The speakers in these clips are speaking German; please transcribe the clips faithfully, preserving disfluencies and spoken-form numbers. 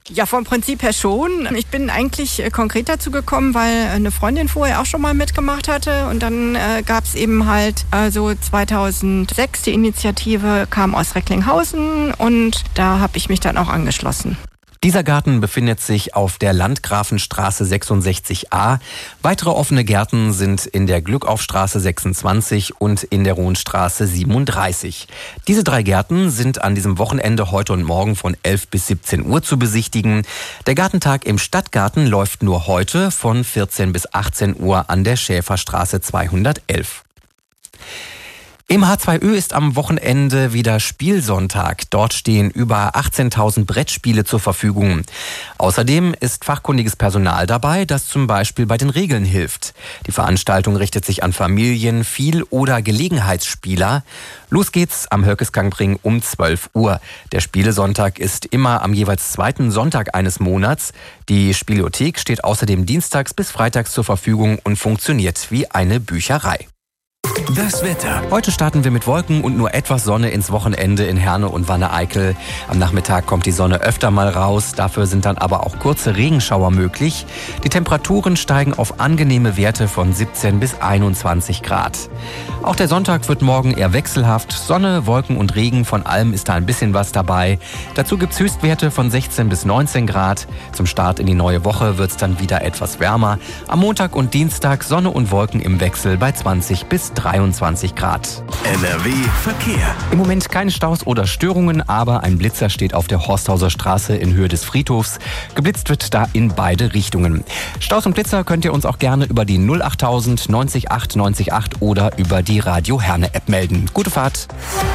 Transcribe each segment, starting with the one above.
Ja, vom Prinzip her schon. Ich bin eigentlich äh, konkret dazu gekommen, weil eine Freundin vorher auch schon mal mitgemacht hatte. Und dann äh, gab es eben halt, also zweitausendsechs, die Initiative kam aus Recklinghausen und da habe ich mich dann auch angeschlossen. Dieser Garten befindet sich auf der Landgrafenstraße sechsundsechzig a. Weitere offene Gärten sind in der Glückaufstraße sechsundzwanzig und in der Rohnstraße siebenunddreißig. Diese drei Gärten sind an diesem Wochenende heute und morgen von elf bis siebzehn Uhr zu besichtigen. Der Gartentag im Stadtgarten läuft nur heute von vierzehn bis achtzehn Uhr an der Schäferstraße zweihundertelf. Im H zwei Ö ist am Wochenende wieder Spielsonntag. Dort stehen über achtzehntausend Brettspiele zur Verfügung. Außerdem ist fachkundiges Personal dabei, das zum Beispiel bei den Regeln hilft. Die Veranstaltung richtet sich an Familien, Viel- oder Gelegenheitsspieler. Los geht's am Höckesgangring um zwölf Uhr. Der Spielesonntag ist immer am jeweils zweiten Sonntag eines Monats. Die Spielothek steht außerdem dienstags bis freitags zur Verfügung und funktioniert wie eine Bücherei. Das Wetter. Heute starten wir mit Wolken und nur etwas Sonne ins Wochenende in Herne und Wanne-Eickel. Am Nachmittag kommt die Sonne öfter mal raus, dafür sind dann aber auch kurze Regenschauer möglich. Die Temperaturen steigen auf angenehme Werte von siebzehn bis einundzwanzig Grad. Auch der Sonntag wird morgen eher wechselhaft. Sonne, Wolken und Regen, von allem ist da ein bisschen was dabei. Dazu gibt's Höchstwerte von sechzehn bis neunzehn Grad. Zum Start in die neue Woche wird's dann wieder etwas wärmer. Am Montag und Dienstag Sonne und Wolken im Wechsel bei zwanzig bis dreiundzwanzig Grad. N R W Verkehr. Im Moment keine Staus oder Störungen, aber ein Blitzer steht auf der Horsthauser Straße in Höhe des Friedhofs. Geblitzt wird da in beide Richtungen. Staus und Blitzer könnt ihr uns auch gerne über die null achttausend neunzig acht neunzig acht oder über die Radio Herne App melden. Gute Fahrt.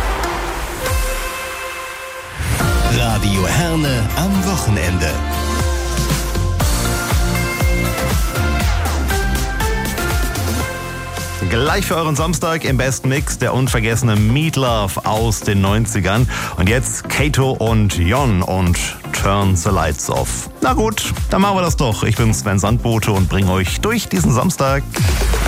Radio Herne am Wochenende. Gleich für euren Samstag im besten Mix der unvergessene Meat Love aus den neunzigern. Und jetzt Kato und Jon und Turn the Lights Off. Na gut, dann machen wir das doch. Ich bin Sven Sandbote und bringe euch durch diesen Samstag.